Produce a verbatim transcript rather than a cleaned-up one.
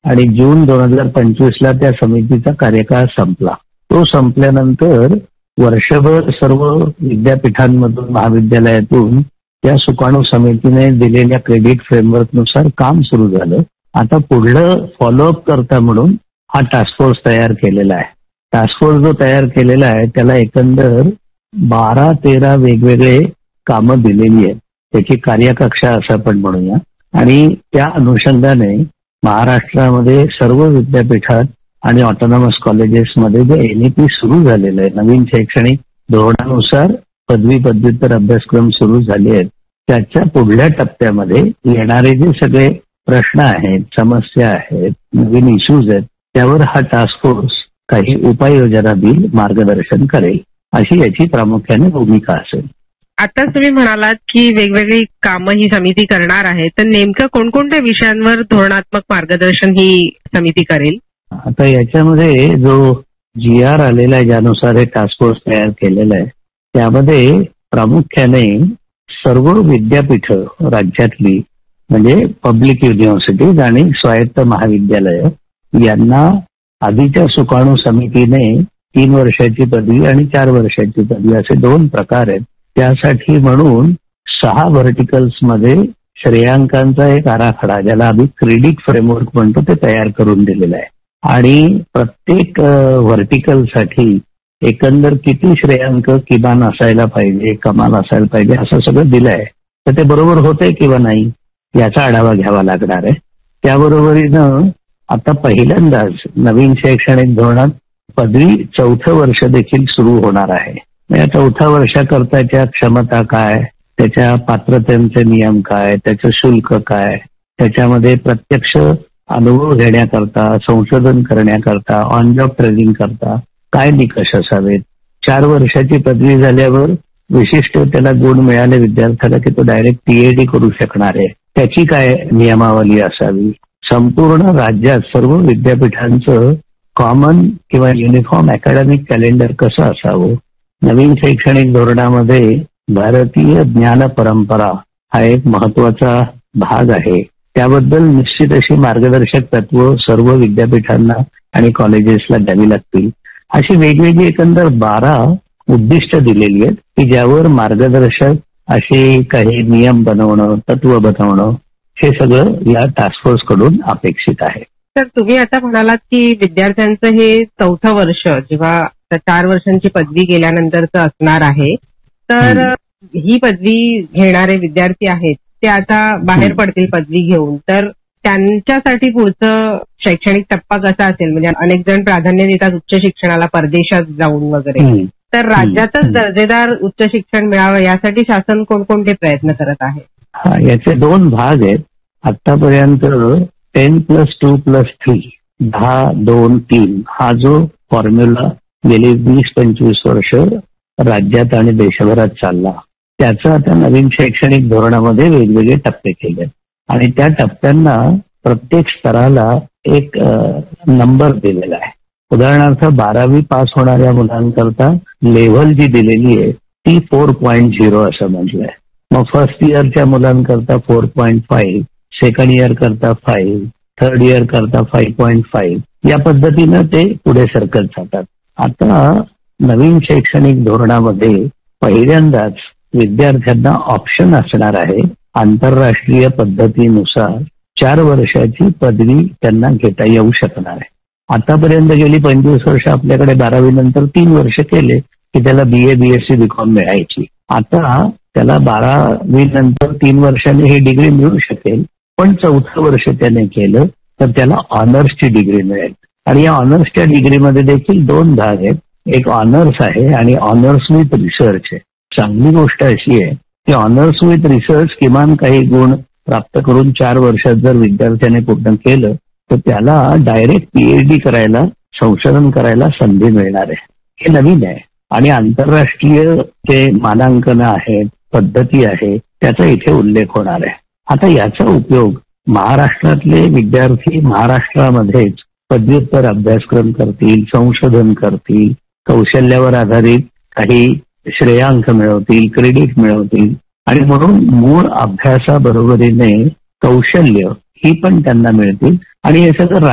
आणि जून दोन हजार पंचवीसला त्या समितीचा कार्यकाळ संपला. तो संपल्यानंतर वर्षभर सर्व विद्यापीठांमधून महाविद्यालयातून त्या सुकाणू समितीने दिलेल्या क्रेडिट फ्रेमवर्कनुसार काम सुरू झालं. आता पुढलं फॉलोअप करता म्हणून हा टास्क फोर्स तयार केलेला आहे. टास्क फोर्स जो तयार केलेला आहे त्याला एकंदर बारा तेरा वेगवेगळे कामं दिलेली आहेत. त्याची कार्यकक्षा असं आपण म्हणूया. आणि त्या अनुषंगाने महाराष्ट्रामध्ये सर्व विद्यापीठात आणि ऑटोनॉमस कॉलेजेसमध्ये जे एनईपी सुरू झालेलं आहे, नवीन शैक्षणिक धोरणानुसार पदवी पदव्युत्तर अभ्यासक्रम सुरू झाले आहेत, त्याच्या पुढल्या टप्प्यामध्ये येणारे जे सगळे प्रश्न आहेत, समस्या आहेत, नवीन इश्यूज आहेत, त्यावर हा टास्क फोर्स काही उपाययोजना देईल, मार्गदर्शन करेल, अशी याची प्रामुख्याने भूमिका असेल. आता तुम्ही म्हणालात की वेगवेगळी कामं ही समिती करणार आहे, तर नेमकं कोणकोणत्या विषयांवर धोरणात्मक मार्गदर्शन ही समिती करेल? आता याच्यामध्ये जो जी आर आलेला आहे, ज्यानुसार हे टास्क फोर्स तयार केलेला आहे, त्यामध्ये प्रामुख्याने सर्व विद्यापीठ राज्यातली म्हणजे पब्लिक युनिव्हर्सिटीज आणि स्वायत्त महाविद्यालय यांना आधीच्या सुकाणू समितीने तीन वर्षाची पदवी आणि चार वर्षाची पदवी असे दोन प्रकार आहेत. त्यासाठी म्हणून सहा व्हर्टिकल्स मध्ये श्रेयांकांचा एक आराखडा, ज्याला आम्ही क्रेडिट फ्रेमवर्क म्हणतो, ते तयार करून दिलेला आहे. आणि प्रत्येक व्हर्टिकलसाठी एकंदर किती श्रेयांक किमान असायला पाहिजे, कमाल असायला पाहिजे, असं सगळं दिलं आहे. तर ते बरोबर होतंय किंवा नाही याचा आढावा घ्यावा लागणार आहे. त्याबरोबरीनं आता पहिल्यांदाच नवीन शैक्षणिक धोरणात पदवी चौथं वर्ष देखील सुरू होणार आहे. या चौथ्या वर्षाकरताच्या क्षमता काय, त्याच्या पात्रतेचे नियम काय, त्याचं शुल्क काय, त्याच्यामध्ये प्रत्यक्ष अनुभव घेण्याकरता, संशोधन करण्याकरता, ऑन जॉब ट्रेनिंग करता काय निकष असावेत. चार वर्षाची पदवी झाल्यावर विशिष्ट त्याला गुण मिळाले विद्यार्थ्याला की तो डायरेक्ट पीएचडी करू शकणार आहे, त्याची काय नियमावली असावी. संपूर्ण राज्यात सर्व विद्यापीठांचं कॉमन किंवा युनिफॉर्म अकॅडमिक कॅलेंडर कसं असावं. नवीन शैक्षणिक धोरणामध्ये भारतीय ज्ञान परंपरा हा एक महत्वाचा भाग आहे. त्याबद्दल निश्चित अशी मार्गदर्शक तत्व सर्व विद्यापीठांना आणि कॉलेजेसला द्यावी लागतील. अशी वेगवेगळी एकंदर बारा उद्दिष्ट दिलेली आहेत की ज्यावर मार्गदर्शक असे काही नियम बनवणं, तत्व बनवणं, हे सगळं या टास्क फोर्स कडून अपेक्षित आहे. तर तुम्ही आता म्हणालात की विद्यार्थ्यांचं हे चौथं वर्ष जेव्हा चार वर्षांची पदवी गेल्यानंतरच असणार आहे, तर ही पदवी घेणारे विद्यार्थी आहेत ते आता बाहेर पडतील पदवी घेऊन, तर त्यांच्यासाठी पुढचं शैक्षणिक टप्पा कसा असेल? म्हणजे अनेक जण प्राधान्य देतात उच्च शिक्षणाला परदेशात जाऊन वगैरे, तर राज्यातच दर्जेदार उच्च शिक्षण मिळावं यासाठी शासन कोणकोणते प्रयत्न करत आहे? हा, याचे दोन भाग आहेत. आतापर्यंत ten plus two plus three दहा दोन तीन हा जो फॉर्म्युला गेली वीस पंचवीस वर्ष राज्यात आणि देशभरात चालला, त्याचं आता नवीन शैक्षणिक धोरणामध्ये वेगवेगळे टप्पे केले आणि त्या टप्प्यांना प्रत्येक स्तराला एक नंबर दिलेला आहे. उदाहरणार्थ बारावी पास होणाऱ्या मुलांकरता लेव्हल जी दिलेली आहे ती फोर पॉईंट झिरो असं म्हटलंय. मग फर्स्ट इयरच्या मुलांकरता four point five, second year करता फाईव्ह, थर्ड इयर करता फाईव्ह पॉईंट फाईव्ह, या पद्धतीनं ते पुढे सरकत जातात. आता नवीन शैक्षणिक धोरणामध्ये पहिल्यांदाच विद्यार्थ्यांना ऑप्शन असणार आहे आंतरराष्ट्रीय पद्धतीनुसार चार वर्षाची पदवी त्यांना घेता येऊ शकणार आहे. आतापर्यंत गेली पंचवीस वर्ष आपल्याकडे बारावी नंतर तीन वर्ष केले की त्याला बीए बीएससी बीकॉम मिळायची. आता त्याला बारावी नंतर तीन वर्षांनी ही डिग्री मिळू शकेल, पण चौथं वर्ष त्याने केलं तर त्याला ऑनर्सची डिग्री मिळेल. आणि या ऑनर्सच्या डिग्रीमध्ये देखील दोन भाग आहेत. एक ऑनर्स आहे आणि ऑनर्स विथ रिसर्च आहे. चांगली गोष्ट अशी आहे की ऑनर्स विथ रिसर्च किमान काही गुण प्राप्त करून चार वर्षात जर विद्यार्थ्याने पूर्ण केलं तर त्याला डायरेक्ट पीएचडी करायला, संशोधन करायला संधी मिळणार आहे. हे नवीन आहे आणि आंतरराष्ट्रीय जे मानांकन आहेत, पद्धती आहे, त्याचा इथे उल्लेख होणार आहे. आता याचा उपयोग महाराष्ट्रातले विद्यार्थी महाराष्ट्रामध्येच पदव्युत्तर अभ्यासक्रम करतील, संशोधन करतील, कौशल्यावर आधारित काही श्रेयांक मिळवतील, क्रेडिट मिळवतील आणि म्हणून मूळ अभ्यासाबरोबरीने कौशल्य ही पण त्यांना मिळतील आणि हे सगळं